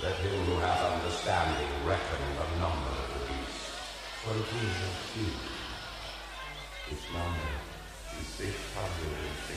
Let him who hath understanding reckon the number of the beast, for it is a few. Its number is 660.